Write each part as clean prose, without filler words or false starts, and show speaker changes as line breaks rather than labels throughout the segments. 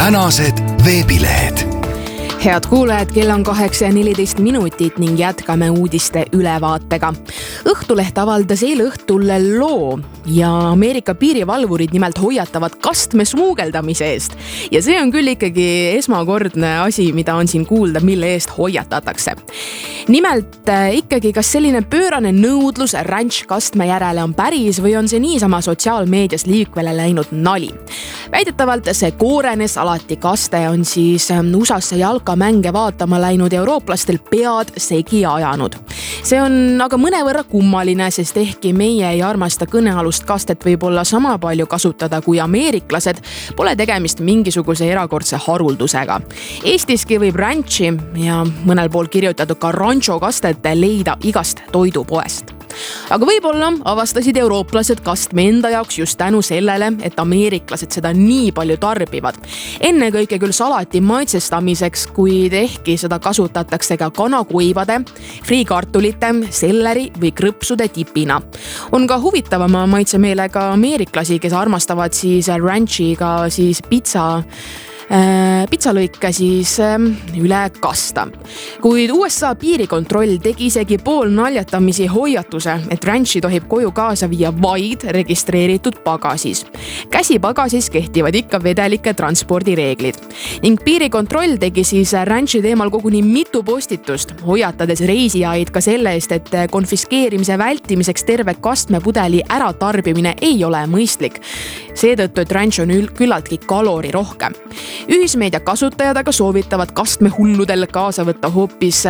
tänased veebilehed.
Head kuulajad, kell on 8:14 ning jätkame uudiste ülevaatega. Õhtuleht avaldas eile õhtul loo ja Ameerika piirivalvurid nimelt hoiatavad kastme smuugeldamise eest. Ja see on küll ikkagi esmakordne asi, mida on siin kuulda, mille eest hoiatatakse. Nimelt ikkagi, kas selline pöörane nõudlus ranch-kastme järele on päris või on see niisama sotsiaalmeedias liikvele läinud nali? Väidetavalt see koorenes alati kaste on siis USAsse jalkamänge vaatama läinud eurooplastel pead segi ajanud. See on aga mõnevõrra kummaline, sest ehkki meie ei armasta kõnealust kastet võib-olla sama palju kasutada kui ameeriklased, pole tegemist mingisuguse erakordse haruldusega. Eestiski võib ranchi ja mõnel pool kirjutatud ka rancho kastet leida igast toidupoest. Aga võib-olla avastasid eurooplased kastme enda jaoks just tänu sellele, et ameeriklased seda nii palju tarbivad. Ennekõike küll salati maitsestamiseks, kuid ehkki seda kasutatakse ka kanakuibade, friikartulite, selleri või krõpsude tipina. On ka huvitavama maitsemeelega ameeriklasi, kes armastavad siis ranchiga siis pitsalõike siis üle kasta. Kuid USA piirikontroll tegi isegi pool naljatamisi hoiatuse, et ranchi tohib koju kaasa viia vaid registreeritud pagasis. Käsipagasis kehtivad ikka vedelike transpordireeglid. Ning piirikontroll tegi siis ranchi teemal koguni mitu postitust, hoiatades reisijaid ka selle eest, et konfiskeerimise vältimiseks terve kastmepudeli äratarbimine ei ole mõistlik. Seetõttu, et ranch on küllaltki kalorirohkem. Ühismeedia kasutajad aga soovitavad kastmehulludel kaasa võtta hoopis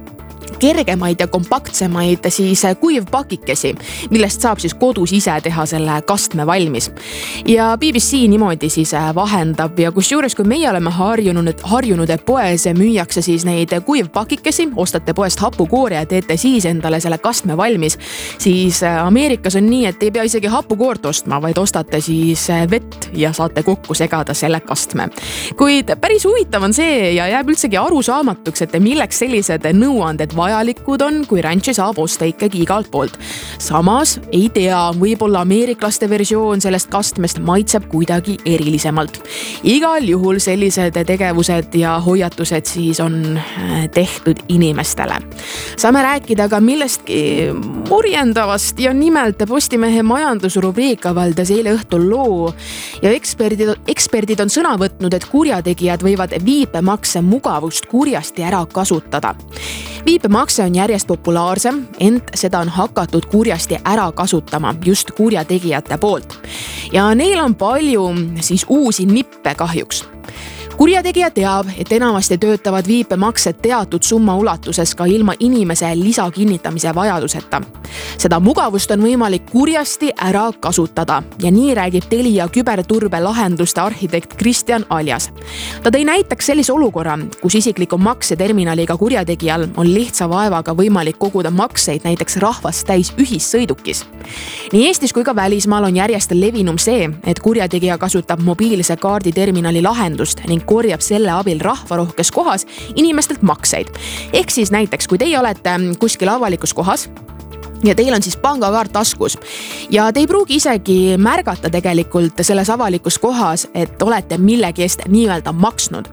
kergemaid ja kompaktsemaid siis kuivpakikesi, millest saab siis kodus ise teha selle kastme valmis. Ja BBC niimoodi siis vahendab ja kusjuures, kui meie oleme harjunud, et poes müüakse siis neid kuivpakikesi, ostate poest hapukoore ja teete siis endale selle kastme valmis, siis Ameerikas on nii, et ei pea isegi hapukoort ostma, vaid ostate siis vett ja saate kokku segada selle kastme. Kuid päris huvitav on see ja jääb üldsegi arusaamatuks, et milleks sellised nõuanded vajalikud on, kui ranchi saab osta ikkagi igalt poolt. Samas ei tea, võib-olla ameeriklaste versioon sellest kastmest maitseb kuidagi erilisemalt. Igal juhul sellised tegevused ja hoiatused siis on tehtud inimestele. Saame rääkida ka millestki murjendavast ja nimelt Postimehe majandusrubriik avaldas eile õhtul loo ja eksperdid on sõna võtnud, et kurjategijad võivad viipemakse mugavust kurjasti ära kasutada. Viipemakse on järjest populaarsem, ent seda on hakatud kurjasti ära kasutama just kurjategijate poolt. Ja neil on palju siis uusi nippe kahjuks. Kurjategija teab, et enamasti töötavad viipemaksed teatud summa ulatuses ka ilma inimese lisakinnitamise vajaduseta. Seda mugavust on võimalik kurjasti ära kasutada ja nii räägib Telia küberturbe lahenduste arhitekt Kristjan Aljas. Ta tõi näiteks sellise olukorra, kus isikliku makseterminaliga kurjategijal on lihtsa vaevaga võimalik koguda makseid näiteks rahvast täis ühissõidukis. Nii Eestis kui ka välismaal on järjest levinum see, et kurjategija kasutab mobiilse kaarditerminali lahendust ning korjab selle abil rahvarohkes kohas inimestelt makseid. Ehk siis näiteks, kui teie olete kuskil avalikus kohas ja teil on siis pangakaart taskus ja te ei pruugi isegi märgata tegelikult selles avalikus kohas, et olete millegi eest nii-öelda maksnud.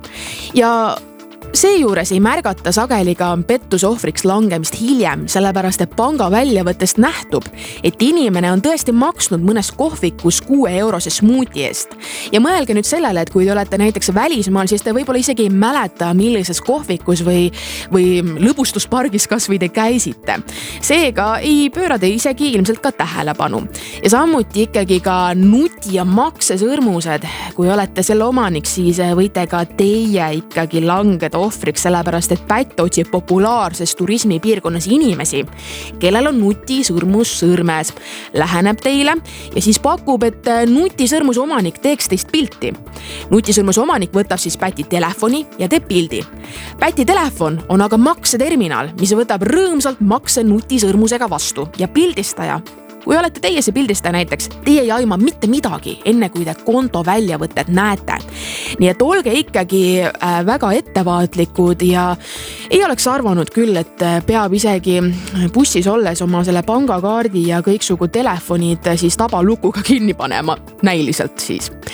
Ja seejuures ei märgata sageli ka pettuse ohvriks langemist hiljem, sellepärast et panga väljavõttest nähtub, et inimene on tõesti maksnud mõnes kohvikus 6-eurose smuuti eest. Ja mõelge nüüd sellele, et kui te olete näiteks välismaal, siis te võib-olla isegi ei mäleta, millises kohvikus või lõbustuspargis kas või te käisite. Seega ei pööra te isegi ilmselt ka tähelepanu. Ja samuti ikkagi ka nuti- ja maksesõrmused. Kui olete selle omanik, siis võite ka teie ikkagi langeda ohvriks, sellepärast et pätt otsib populaarses turismipiirkonnas inimesi, kellel on nutisõrmus sõrmes. Läheneb teile ja siis pakub, et nutisõrmuse omanik teeks teist pilti. Nutisõrmuse omanik võtab siis päti telefoni ja teeb pildi. Päti telefon on aga makseterminal, mis võtab rõõmsalt makse nutisõrmusega vastu ja pildistaja. Kui olete teie see pildistaja näiteks, teie ei aima mitte midagi, enne kui te konto väljavõtted näete. Nii et olge ikkagi väga ettevaatlikud ja ei oleks arvanud küll, et peab isegi bussis olles oma selle pangakaardi ja kõiksugu telefonid siis tabalukuga kinni panema, näiliselt siis.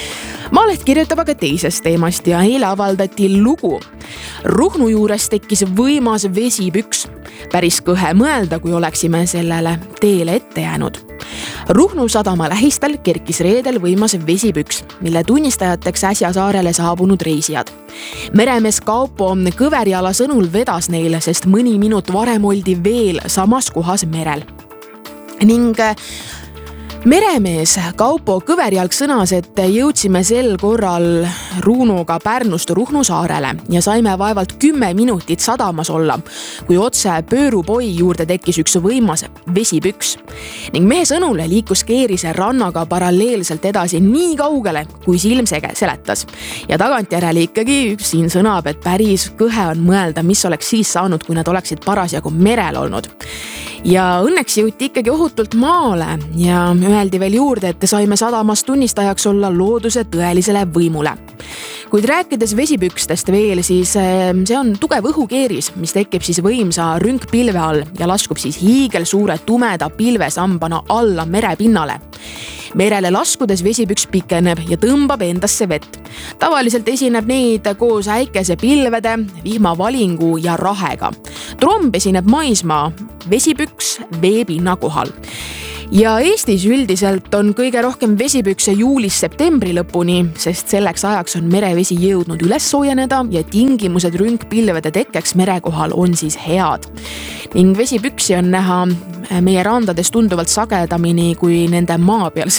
Maaleht kirjutab aga teisest teemast ja eile avaldati lugu. Ruhnu juures tekkis võimas vesipüks. Päris kõhe mõelda, kui oleksime sellele teele ette jäänud. Ruhnu sadama lähistel kerkis reedel võimas vesipüks, mille tunnistajateks äsja saarele saabunud reisijad. Meremees Kaupo Kõverjala sõnul vedas neile, sest mõni minut varem oldi veel samas kohas merel. Ning meremees Kaupo Kõverjalg sõnas, et jõudsime sel korral Ruunuga Pärnust Ruhnu saarele ja saime vaevalt 10 minutit sadamas olla, kui otse pöörupoi juurde tekkis üks võimas vesipüks. Ning mehe sõnule liikus keerise rannaga paralleelselt edasi nii kaugele, kui silm seletas. Ja tagantjärele ikkagi siin sõnab, et päris kõhe on mõelda, mis oleks siis saanud, kui nad oleksid parasjagu merel olnud. Ja õnneks jõuti ikkagi ohutult maale ja öeldi veel juurde, et saime sadamas tunnistajaks olla looduse tõelisele võimule. Kuid rääkides vesipükstest veel, siis see on tugev õhukeeris, mis tekib siis võimsa rünkpilve all ja laskub siis hiigelsuure tumeda pilvesambana alla merepinnale. Merele laskudes vesipüks pikeneb ja tõmbab endasse vett. Tavaliselt esineb neid koos äikesepilvede, vihmavalingu ja rahega. Tromb esineb maismaa, vesipüks veepinna kohal. Ja Eestis üldiselt on kõige rohkem vesipükse juulis-septembri lõpuni, sest selleks ajaks on merevesi jõudnud üles soojeneda ja tingimused rünkpilvede tekkeks merekohal on siis head. Ning vesipüksi on näha meie randades tunduvalt sagedamini kui nende maa peal